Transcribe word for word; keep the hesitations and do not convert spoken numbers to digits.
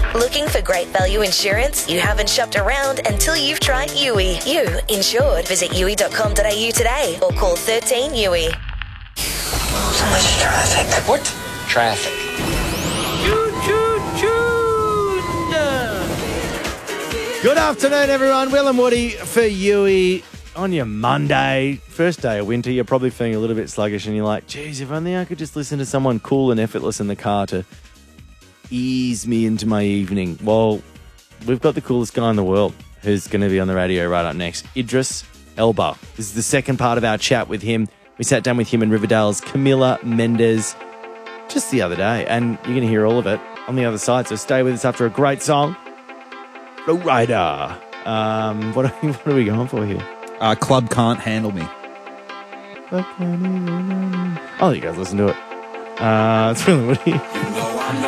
Looking for great value insurance? You haven't shopped around until you've tried U I. You insured. Visit U I dot com dot a u today or call thirteen U I. So much traffic. What? Traffic. Choo choo choo. Good afternoon, everyone. Will and Woody for U I on your Monday. First day of winter, you're probably feeling a little bit sluggish and you're like, geez, if only I could just listen to someone cool and effortless in the car to ease me into my evening. Well, we've got the coolest guy in the world who's going to be on the radio right up next, Idris Elba. This is the second part of our chat with him. We sat down with him and Riverdale's Camila Mendes just the other day, and you're going to hear all of it on the other side, so stay with us after a great song. Flow Rider. Um, what, are, what are we going for here? Uh, Club Can't Handle Me. I'll let you guys listen to it. Uh, it's really Woody.